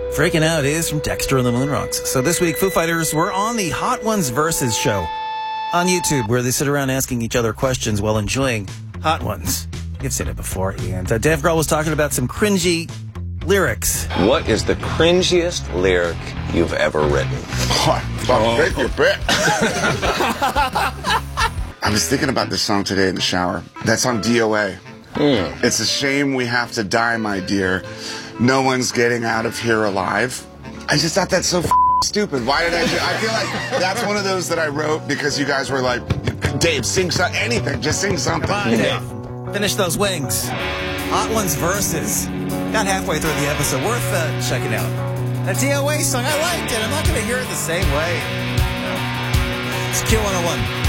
Freaking Out is from Dexter and the Moonrocks. So this week, Foo Fighters were on the Hot Ones Versus show on YouTube, where they sit around asking each other questions while enjoying Hot Ones. You've seen it before. And Dave Grohl was talking about some cringy lyrics. What is the cringiest lyric you've ever written? Take your bet. I was thinking about this song today in the shower. That song, DOA. It's a shame we have to die, my dear. No one's getting out of here alive. I just thought that's so stupid. Why did I feel like that's one of those that I wrote because you guys were like, Dave, sing anything. Just sing something. Come on, Dave. Finish those wings. Hot Ones Versus. Got halfway through the episode. Worth checking out. That DOA song, I liked it. I'm not going to hear it the same way. It's Q101.